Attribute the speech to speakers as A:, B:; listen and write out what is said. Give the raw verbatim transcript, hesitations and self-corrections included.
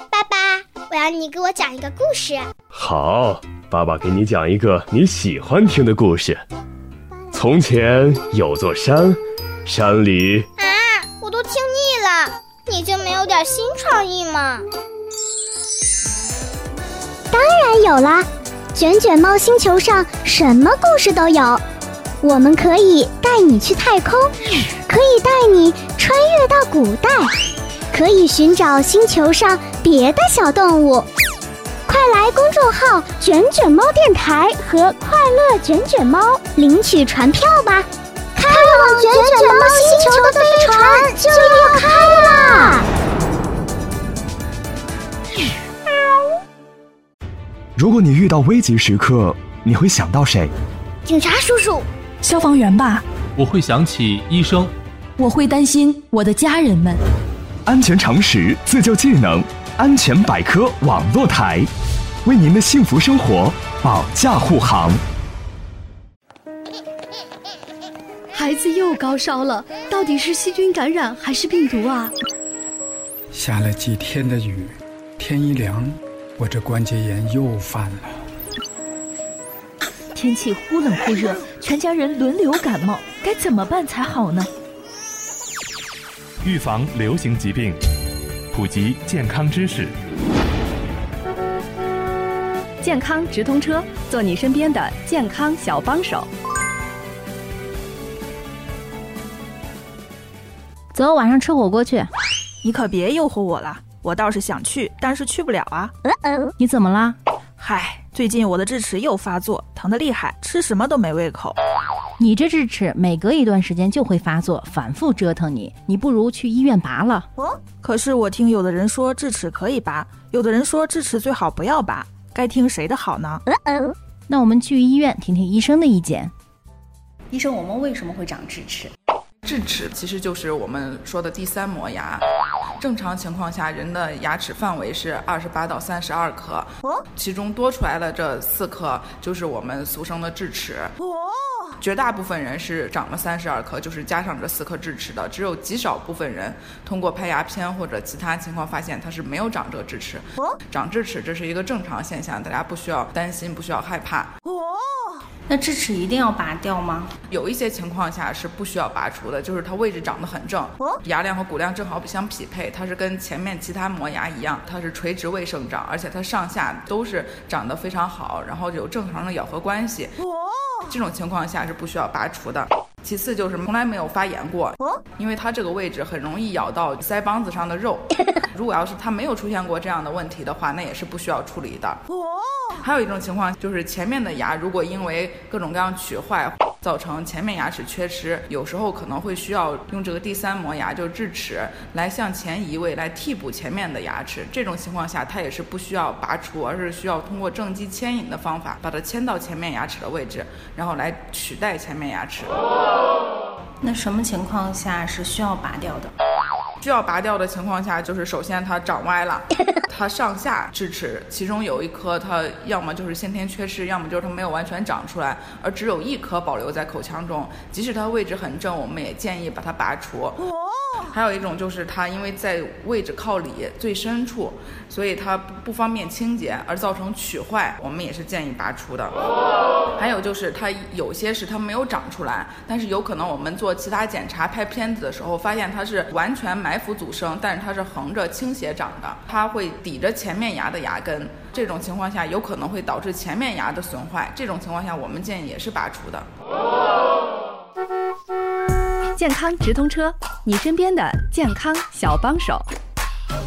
A: 爸爸，我要你给我讲一个故事。
B: 好，爸爸给你讲一个你喜欢听的故事。从前有座山，山里……
A: 啊，我都听腻了，你就没有点新创意吗？
C: 当然有啦，卷卷猫星球上什么故事都有。我们可以带你去太空，可以带你穿越到古代，可以寻找星球上别的小动物。快来公众号卷卷猫电台和快乐卷卷猫领取船票吧，开往卷卷猫星球的飞船就要开啦！
D: 如果你遇到危急时刻，你会想到谁？
A: 警察叔叔。
E: 消防员吧。
F: 我会想起医生。
E: 我会担心我的家人们。
D: 安全常识，自救技能，安全百科网络台，为您的幸福生活保驾护航。
G: 孩子又高烧了，到底是细菌感染还是病毒啊？
H: 下了几天的雨，天一凉，我这关节炎又犯了。
E: 天气忽冷忽热，全家人轮流感冒，该怎么办才好呢？
I: 预防流行疾病，普及健康知识。
J: 健康直通车，做你身边的健康小帮手。
K: 走，晚上吃火锅去。
L: 你可别诱惑我了，我倒是想去，但是去不了啊。
K: 呃你怎么啦？
L: 嗨，最近我的智齿又发作，疼得厉害，吃什么都没胃口。
K: 你这智齿每隔一段时间就会发作，反复折腾你，你不如去医院拔了。
L: 哦，可是我听有的人说智齿可以拔，有的人说智齿最好不要拔，该听谁的好呢？
K: 呃那我们去医院听听医生的意见。
M: 医生，我们为什么会长智齿？
N: 智齿其实就是我们说的第三磨牙。正常情况下，人的牙齿范围是二十八到三十二颗，其中多出来的这四颗就是我们俗称的智齿。绝大部分人是长了三十二颗，就是加上这四颗智齿的，只有极少部分人通过拍牙片或者其他情况发现它是没有长这个智齿。长智齿这是一个正常现象，大家不需要担心，不需要害怕。
M: 那智齿一定要拔掉吗？
N: 有一些情况下是不需要拔除的，就是它位置长得很正，牙量和骨量正好相匹配，它是跟前面其他磨牙一样，它是垂直位生长，而且它上下都是长得非常好，然后有正常的咬合关系。这种情况下是不需要拔除的。其次就是从来没有发炎过，因为它这个位置很容易咬到腮帮子上的肉。如果要是它没有出现过这样的问题的话，那也是不需要处理的。还有一种情况就是前面的牙如果因为各种各样龋坏造成前面牙齿缺失，有时候可能会需要用这个第三磨牙，就是智齿来向前移位，来替补前面的牙齿。这种情况下它也是不需要拔除，而是需要通过正畸牵引的方法把它牵到前面牙齿的位置，然后来取代前面牙齿。
M: 那什么情况下是需要拔掉的？
N: 需要拔掉的情况下，就是首先它长歪了，它上下智齿其中有一颗它要么就是先天缺失，要么就是它没有完全长出来，而只有一颗保留在口腔中，即使它位置很正，我们也建议把它拔除。还有一种就是它因为在位置靠里最深处，所以它不方便清洁而造成龋坏，我们也是建议拔除的。还有就是它有些是它没有长出来，但是有可能我们做其他检查拍片子的时候发现它是完全埋伏阻生，但是它是横着倾斜长的，它会抵着前面牙的牙根，这种情况下有可能会导致前面牙的损坏，这种情况下我们建议也是拔除的。
J: 健康直通车，你身边的健康小帮手。